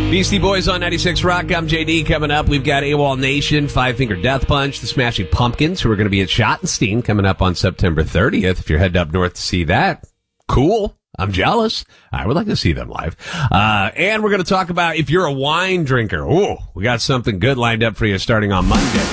Beastie Boys on 96 Rock. I'm JD. Coming up, we've got AWOL Nation, Five Finger Death Punch, the Smashing Pumpkins, who are going to be at Schottenstein coming up on September 30th. If you're heading up north to see that, cool. I'm jealous. I would like to see them live. And we're going to talk about if you're a wine drinker. Oh, we got something good lined up for you starting on Monday.